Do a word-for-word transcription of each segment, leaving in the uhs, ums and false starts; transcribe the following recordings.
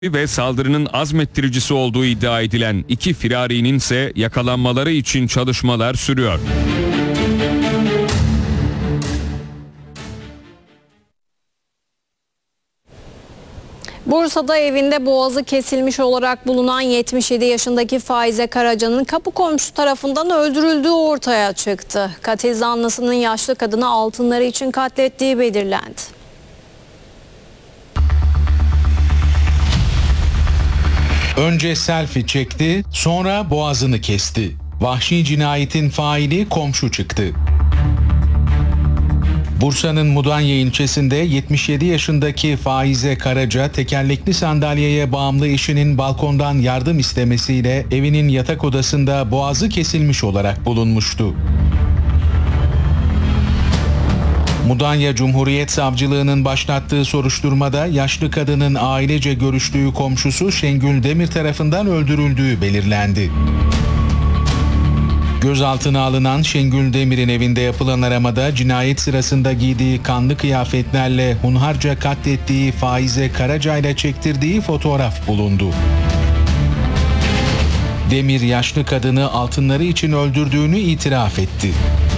ve saldırının azmettiricisi olduğu iddia edilen iki firarinin ise yakalanmaları için çalışmalar sürüyor. Bursa'da evinde boğazı kesilmiş olarak bulunan yetmiş yedi yaşındaki Faize Karaca'nın kapı komşusu tarafından öldürüldüğü ortaya çıktı. Katil zanlısının yaşlı kadını altınları için katlettiği belirlendi. Önce selfie çekti, sonra boğazını kesti. Vahşi cinayetin faili komşu çıktı. Bursa'nın Mudanya ilçesinde yetmiş yedi yaşındaki Faize Karaca, tekerlekli sandalyeye bağımlı eşinin balkondan yardım istemesiyle evinin yatak odasında boğazı kesilmiş olarak bulunmuştu. Mudanya Cumhuriyet Savcılığı'nın başlattığı soruşturmada yaşlı kadının ailece görüştüğü komşusu Şengül Demir tarafından öldürüldüğü belirlendi. Gözaltına alınan Şengül Demir'in evinde yapılan aramada cinayet sırasında giydiği kanlı kıyafetlerle hunharca katlettiği Faize Karaca ile çektirdiği fotoğraf bulundu. Demir yaşlı kadını altınları için öldürdüğünü itiraf etti.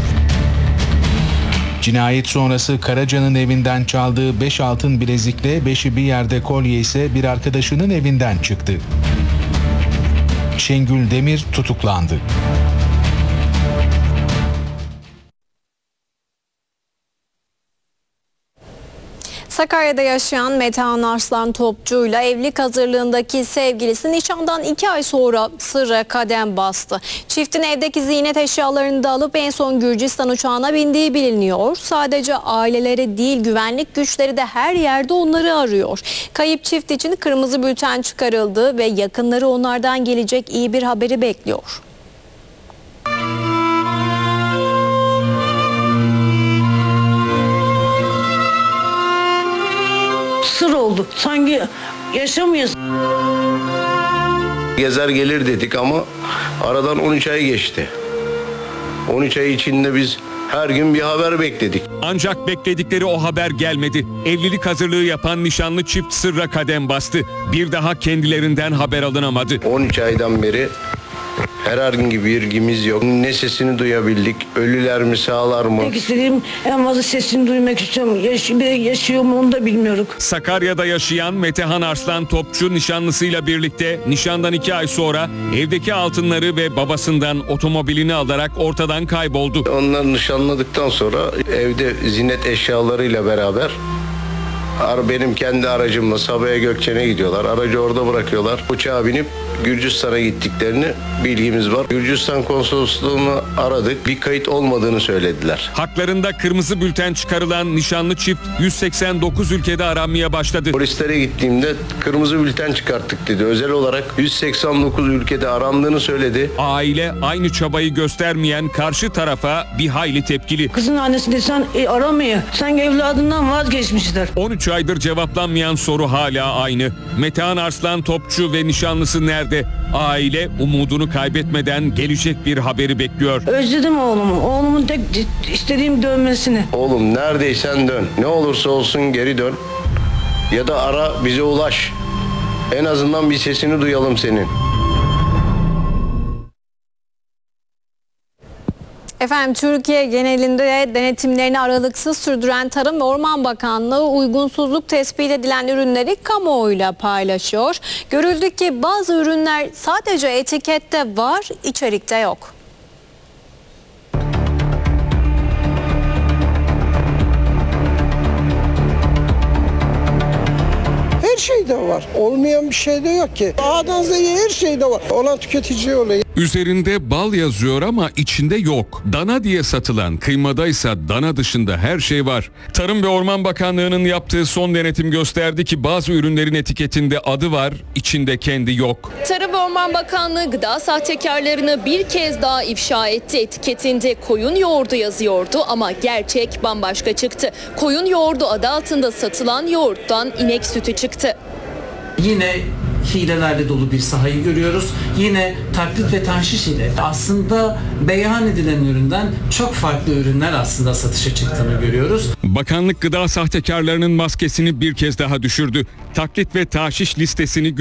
Cinayet sonrası Karaca'nın evinden çaldığı beş altın bilezikle beşi bir yerde kolye ise bir arkadaşının evinden çıktı. Şengül Demir tutuklandı. Sakarya'da yaşayan Metehan Arslan Topçu'yla evlilik hazırlığındaki sevgilisi nişandan iki ay sonra sırra kadem bastı. Çiftin evdeki ziynet eşyalarını da alıp en son Gürcistan uçağına bindiği biliniyor. Sadece aileleri değil, güvenlik güçleri de her yerde onları arıyor. Kayıp çift için kırmızı bülten çıkarıldı ve yakınları onlardan gelecek iyi bir haberi bekliyor. Sır oldu. Sanki yaşamıyoruz. Gezer gelir dedik ama aradan on üç ay geçti. on üç ay içinde biz her gün bir haber bekledik. Ancak bekledikleri o haber gelmedi. Evlilik hazırlığı yapan nişanlı çift sırra kadem bastı. Bir daha kendilerinden haber alınamadı. on üç aydan beri herhangi bir ilgimiz yok. Ne sesini duyabildik, ölüler mi sağlar mı? Tek istediğim en fazla sesini duymak istiyorum. Yaş bir de yaşıyor mu onu da bilmiyoruz. Sakarya'da yaşayan Metehan Arslan Topçu nişanlısıyla birlikte nişandan iki ay sonra evdeki altınları ve babasından otomobilini alarak ortadan kayboldu. Onları nişanladıktan sonra evde ziynet eşyalarıyla beraber benim kendi aracımla Sabiha Gökçen'e gidiyorlar. Aracı orada bırakıyorlar. Uçağa binip Gürcistan'a gittiklerini bilgimiz var. Gürcistan konsolosluğunu aradık. Bir kayıt olmadığını söylediler. Haklarında kırmızı bülten çıkarılan nişanlı çift yüz seksen dokuz ülkede aranmaya başladı. Polislere gittiğimde kırmızı bülten çıkarttık dedi. Özel olarak yüz seksen dokuz ülkede arandığını söyledi. Aile aynı çabayı göstermeyen karşı tarafa bir hayli tepkili. Kızın annesi desen e, aramıyor. Sanki evladından vazgeçmişler. on üç aydır cevaplanmayan soru hala aynı. Metehan Arslan Topçu ve nişanlısı nerede? Aile umudunu kaybetmeden gelecek bir haberi bekliyor. Özledim oğlumu. Oğlumun tek istediğim dönmesini. Oğlum neredeysen dön. Ne olursa olsun geri dön. Ya da ara bize ulaş. En azından bir sesini duyalım senin. Efendim, Türkiye genelinde denetimlerini aralıksız sürdüren Tarım ve Orman Bakanlığı uygunsuzluk tespit edilen ürünleri kamuoyuyla paylaşıyor. Görüldü ki bazı ürünler sadece etikette var, içerikte yok. Her şeyde var. Olmayan bir şey de yok ki. A'dan Z'ye her şeyde var. Olan tüketici oluyor. Üzerinde bal yazıyor ama içinde yok. Dana diye satılan kıymadaysa dana dışında her şey var. Tarım ve Orman Bakanlığı'nın yaptığı son denetim gösterdi ki bazı ürünlerin etiketinde adı var, içinde kendi yok. Tarım ve Orman Bakanlığı gıda sahtekarlarını bir kez daha ifşa etti. Etiketinde koyun yoğurdu yazıyordu ama gerçek bambaşka çıktı. Koyun yoğurdu adı altında satılan yoğurttan inek sütü çıktı. Yine hilelerle dolu bir sahayı görüyoruz. Yine taklit ve tahşiş ile aslında beyan edilen üründen çok farklı ürünler aslında satışa çıktığını görüyoruz. Bakanlık gıda sahtekarlarının maskesini bir kez daha düşürdü. Taklit ve tahşiş listesini